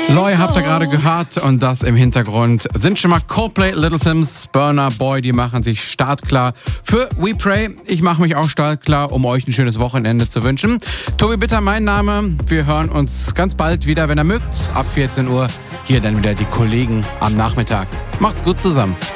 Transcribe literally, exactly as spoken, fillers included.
Loy habt ihr gerade gehört und das im Hintergrund sind schon mal Coldplay, Little Sims, Burna Boy, die machen sich startklar für We Pray. Ich mache mich auch startklar, um euch ein schönes Wochenende zu wünschen. Tobi Bitter, mein Name. Wir hören uns ganz bald wieder, wenn ihr mögt. Ab vierzehn Uhr hier dann wieder die Kollegen am Nachmittag. Macht's gut zusammen.